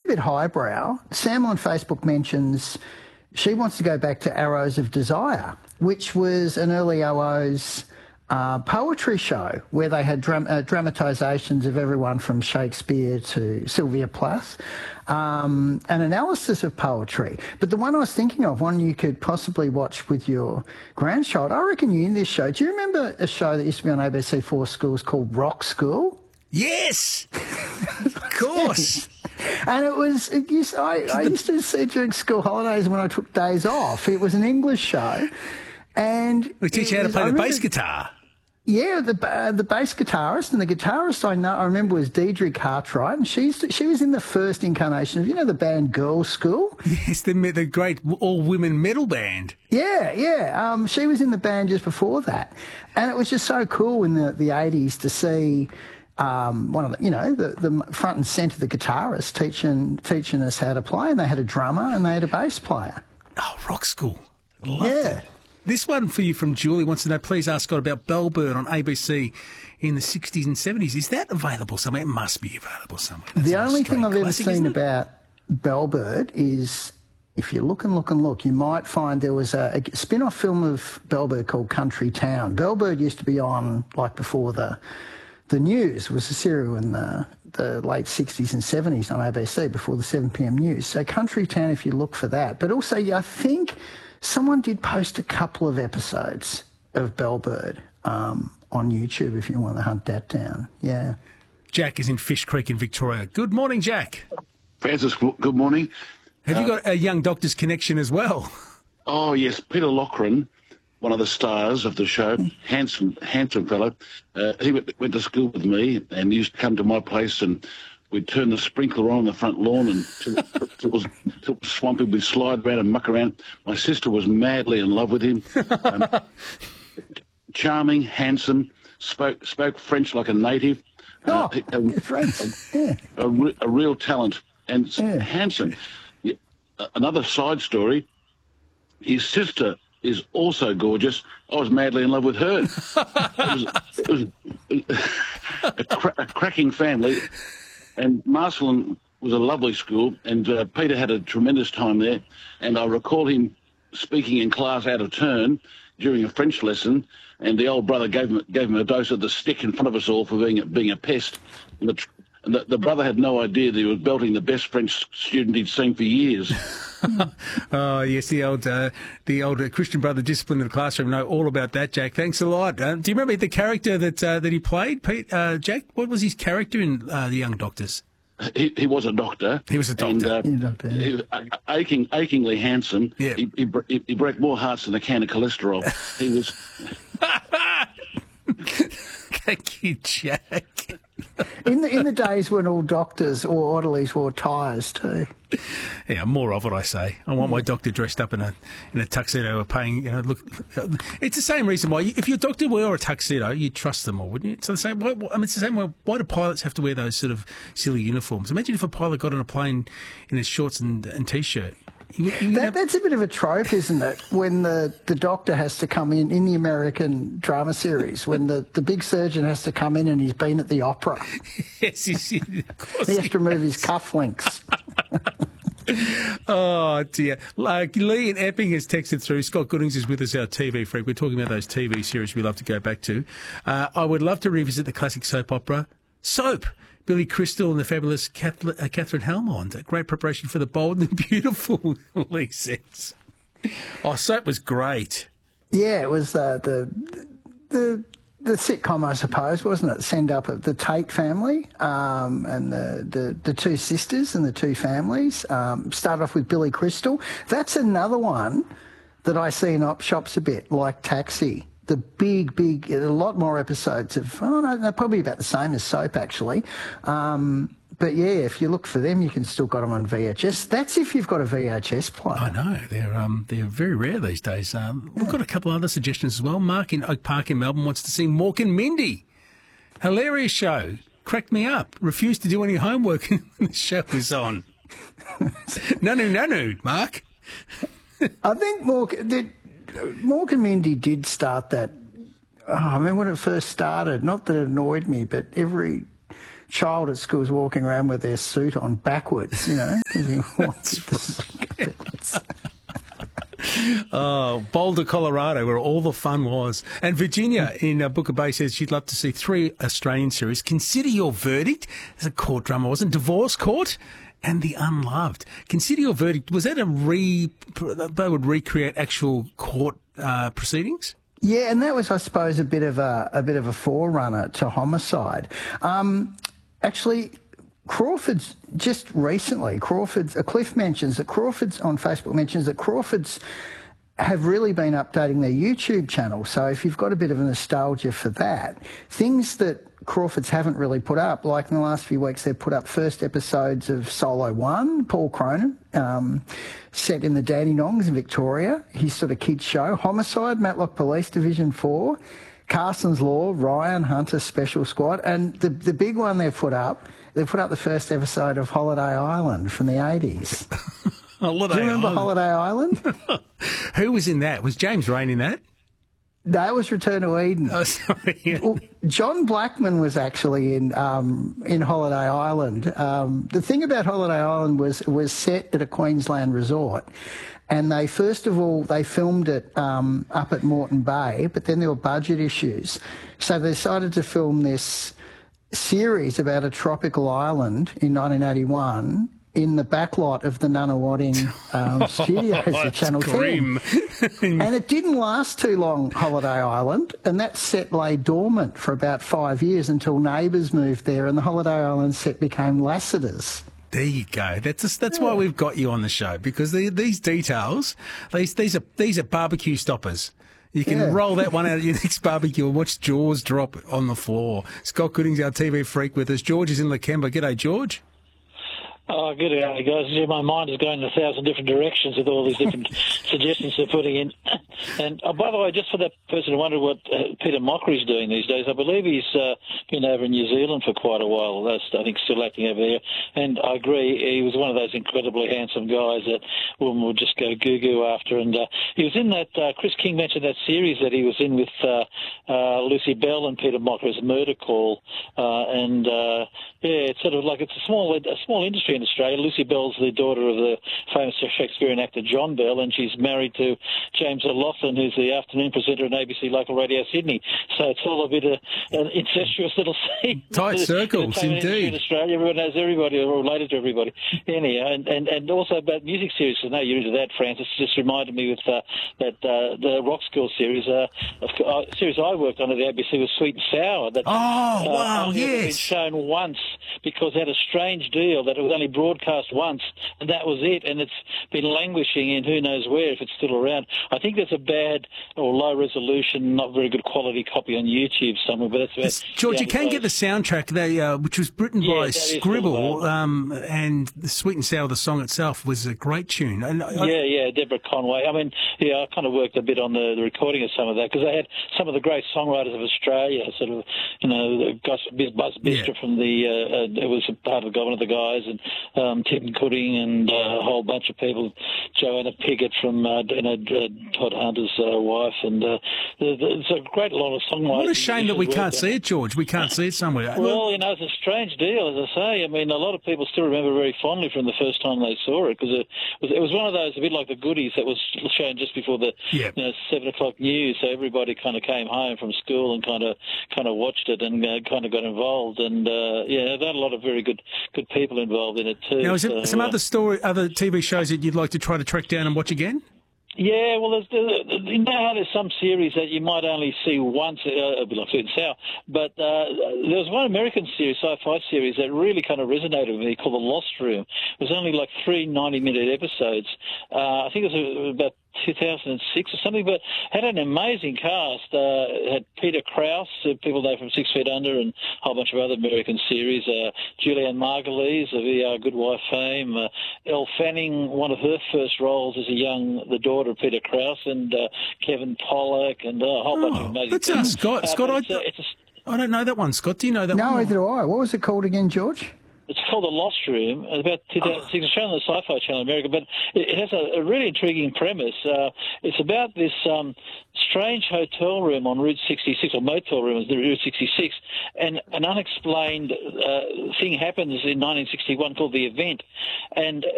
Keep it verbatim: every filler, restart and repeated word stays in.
bit highbrow. Sam on Facebook mentions she wants to go back to Arrows of Desire, which was an early O O's uh, poetry show where they had dram- uh, dramatisations of everyone from Shakespeare to Sylvia Plath, um, an analysis of poetry. But the one I was thinking of, one you could possibly watch with your grandchild, I reckon you in this show. Do you remember a show that used to be on A B C Four Schools called Rock School? Yes, of course. And it was, it used, I, I used to see it during school holidays when I took days off. It was an English show. And we teach you how to play the bass guitar. Yeah, the uh, the bass guitarist, and the guitarist I know I remember was Deirdre Cartwright, and she's she was in the first incarnation of, you know, the band Girls School. Yes, the the great all women metal band. Yeah, yeah. Um, she was in the band just before that, and it was just so cool in the the eighties to see um, one of the, you know, the the front and centre, the guitarist teaching teaching us how to play, and they had a drummer and they had a bass player. Oh, Rock School. Loved yeah. it. This one for you from Julie wants to know, please ask Scott about Bellbird on A B C in the sixties and seventies. Is that available somewhere? It must be available somewhere. That's the only thing I've classic, ever seen about Bellbird is, if you look and look and look, you might find there was a, a spin-off film of Bellbird called Country Town. Bellbird used to be on, like, before the the news. It was a serial in the, the late sixties and seventies on A B C before the seven p m news. So Country Town, if you look for that. But also, I think someone did post a couple of episodes of Bellbird um, on YouTube if you want to hunt that down. Yeah. Jack is in Fish Creek in Victoria. Good morning, Jack. Francis, good morning. Have uh, you got a Young Doctors connection as well? Oh, yes. Peter Lochran, one of the stars of the show, handsome handsome fellow. Uh, he went, went to school with me and used to come to my place, and we'd turn the sprinkler on the front lawn, and till, till it was, till it was swampy, we'd slide around and muck around. My sister was madly in love with him. Um, charming, handsome, spoke spoke French like a native. Oh, uh, a, French. A, yeah. a, re, a real talent and yeah. handsome. Yeah, another side story, his sister is also gorgeous. I was madly in love with her. It was, it was a, cra- a cracking family. And Marcelin was a lovely school, and uh, Peter had a tremendous time there. And I recall him speaking in class out of turn during a French lesson, and the old brother gave him gave him a dose of the stick in front of us all for being being a pest. And the, and the, the brother had no idea that he was belting the best French student he'd seen for years. Oh yes, the old uh, the old uh, Christian brother discipline in the classroom. Know all about that, Jack. Thanks a lot. Uh, do you remember the character that uh, that he played, Pete? Uh, Jack, what was his character in uh, The Young Doctors? He, he was a doctor. He was a doctor. And, uh, he was uh, aching, achingly handsome. Yeah. He, he, he broke more hearts than a can of cholesterol. He was. Thank you, Jack. In the in the days when all doctors or orderlies wore ties too. Yeah, more of it, I say. I want my doctor dressed up in a in a tuxedo, paying. You know, look, it's the same reason why if your doctor wore a tuxedo, you'd trust them more, wouldn't you? It's the same. Why, I mean, it's the same way. Why do pilots have to wear those sort of silly uniforms? Imagine if a pilot got on a plane in his shorts and, and t-shirt. You, you that, have... That's a bit of a trope, isn't it? When the, the doctor has to come in, in the American drama series, when the, the big surgeon has to come in and he's been at the opera. Yes, he's, of course he has to remove his cufflinks. Oh, dear. Like Lee in Epping has texted through. Scott Goodings is with us, our T V freak. We're talking about those T V series we love to go back to. Uh, I would love to revisit the classic soap opera, Soap. Billy Crystal and the fabulous Catherine, uh, Catherine Helmond. A great preparation for the bold and beautiful, Lee says. Oh, Soap was great. Yeah, it was uh, the the the sitcom, I suppose, wasn't it? Send up of the Tate family um, and the, the, the two sisters and the two families. Um, started off with Billy Crystal. That's another one that I see in op shops a bit, like Taxi. The big, big, a lot more episodes of, oh no, they're probably about the same as Soap, actually. Um, but yeah, if you look for them, you can still get them on V H S. That's if you've got a V H S player. I know, they're um, they're very rare these days. Um, we've got a couple other suggestions as well. Mark in Oak Park in Melbourne wants to see Mork and Mindy. Hilarious show. Cracked me up. Refused to do any homework when the show was on. no, no, no, no, Mark. I think Mork... Did, Mork and Mindy did start that. Oh, I mean, when it first started, not that it annoyed me, but every child at school is walking around with their suit on backwards, you know. 'Cause he wants to- Oh, Boulder, Colorado, where all the fun was. And Virginia in uh, Booker Bay says she'd love to see three Australian series. Consider Your Verdict. There's a court drama, wasn't it? Divorce Court and The Unloved. Consider Your Verdict. Was that a re... They would recreate actual court uh, proceedings? Yeah, and that was, I suppose, a bit of a, a bit of a forerunner to Homicide. Um, actually... Crawford's just recently, Crawford's, uh, Cliff mentions that Crawford's on Facebook mentions that Crawford's have really been updating their YouTube channel. So if you've got a bit of a nostalgia for that, things that Crawford's haven't really put up, like in the last few weeks, they've put up first episodes of Solo One, Paul Cronin, um, set in the Dandenongs in Victoria, his sort of kids show, Homicide, Matlock Police Division Four, Carson's Law, Ryan Hunter Special Squad, and the the big one they've put up. They put up the first episode of Holiday Island from the eighties. Holiday Do you remember Island. Holiday Island? Who was in that? Was James Rain in that? That was Return to Eden. Oh, sorry. Yeah. Well, John Blackman was actually in um, in Holiday Island. Um, the thing about Holiday Island was was set at a Queensland resort. And they, first of all, they filmed it um, up at Moreton Bay, but then there were budget issues. So they decided to film this series about a tropical island in nineteen eighty-one in the backlot of the Nunawading um, studios Oh, at Channel grim. ten. And it didn't last too long, Holiday Island, and that set lay dormant for about five years until Neighbours moved there and the Holiday Island set became Lassiter's. There you go. That's that's why we've got you on the show, because the, these details, these these are these are barbecue stoppers. You can Yeah. roll that one out at your next barbecue and watch jaws drop on the floor. Scott Gooding's our T V freak with us. George is in Lakemba. G'day, George. Oh, good day, guys. Yeah, my mind is going in a thousand different directions with all these different suggestions they're putting in. And oh, by the way, just for that person who wondered what uh, Peter Mockery's doing these days, I believe he's uh, been over in New Zealand for quite a while. That's, I think, still acting over there. And I agree, he was one of those incredibly handsome guys that women would just go goo-goo after. And uh, he was in that, uh, Chris King mentioned that series that he was in with uh, uh, Lucy Bell and Peter Mockery's Murder Call. Uh, and, uh, yeah, it's sort of like it's a small, a small industry in Australia. Lucy Bell's the daughter of the famous Shakespearean actor John Bell, and she's married to James O'Loughlin, who's the afternoon presenter on A B C Local Radio Sydney. So it's all a bit of an incestuous little scene. Tight circles, indeed. In Australia, everyone knows everybody, or related to everybody. Anyhow, and, and, and also about music series. I know you're into that, Francis. Just reminded me with uh, that uh, the Rock School series, uh, a series I worked on at the A B C was Sweet and Sour. That, Oh, uh, wow, only ever been yes. shown once because they had a strange deal that it was only broadcast once, and that was it. And it's been languishing in who knows where, if it's still around. I think there's a bad or low resolution, not very good quality copy on YouTube somewhere. But that's about Yes, George, the you can only get the soundtrack, they, uh, which was written Yeah, by that is still Scribble, available. um, and the Sweet and Sour, the song itself, was a great tune. And I, Yeah, yeah, Deborah Conway. I mean, yeah, I kind of worked a bit on the, the recording of some of that because they had some of the great songwriters of Australia, sort of, you know, Gus Buzz Bistra Yeah. from the, uh, uh, it was a part of the Governor of the Guys, and um, Tim Gooding, and uh, a whole bunch of people, Joanna Piggott from, uh, you know, uh, Todd Hunter's uh, wife, and uh, the, the, it's a great lot of songwriters. what a shame that we can't see it, George. We can't see it somewhere. Well, you know, it's a strange deal, as I say. I mean, a lot of people still remember very fondly from the first time they saw it, because it was, it was one of those, a bit like the Goodies, that was shown just before the Yeah. you know, seven o'clock news. So everybody kind of came home from school and kind of kind of watched it and uh, kind of got involved. And uh, yeah, there are a lot of very good good people involved in it too. Now, is there So, some uh, other story, other T V shows that you'd like to try to track down and watch again? Yeah, well, there's, there's, you know how there's some series that you might only see once, uh, a bit like Sweet and Sour, but uh, there was one American series, sci-fi series, that really kind of resonated with me called The Lost Room. It was only like three ninety-minute episodes. Uh, I think it was about two thousand six or something, but had an amazing cast. Uh, had Peter Krause, uh, people know from Six Feet Under, and a whole bunch of other American series. Uh, Julianne Margulies of the uh, Good Wife fame. Uh, Elle Fanning, one of her first roles as a young, the daughter of Peter Krause, and uh, Kevin Pollak, and uh, a whole bunch of Oh, amazing that's people. uh, Scott. Uh, Scott, but I, it's, a, it's a I don't know that one. Scott, do you know that No, one? either do I. What was it called again, George? It's called The Lost Room. It's about two thousand six. It's shown on the Sci-Fi Channel in America, but it, it has a, a really intriguing premise. Uh, it's about this um, strange hotel room on Route sixty-six, or motel room, is Route sixty-six, and an unexplained uh, thing happens in nineteen sixty-one called The Event, and